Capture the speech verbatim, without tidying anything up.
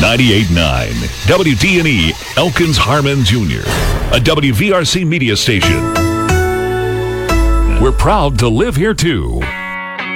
ninety-eight point nine W D and E Elkins Harmon Junior, a W V R C media station. We're proud to live here too.